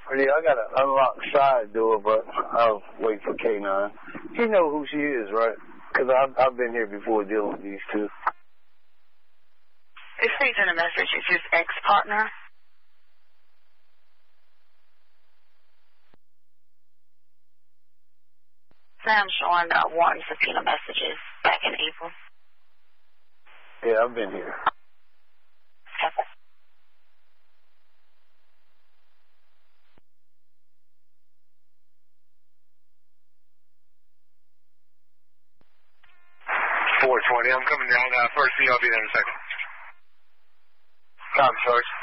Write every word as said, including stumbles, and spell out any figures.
Yeah, I got to unlock the side door, but I'll wait for K nine. You know who she is, right? Because I've, I've been here before dealing with these two. It states in a message, it's his ex-partner. Sam showing uh, warrant subpoena messages back in April. Yeah, I've been here. Okay. four twenty, I'm coming down. Uh, first C, I'll be there in a second. Tom, Sarge.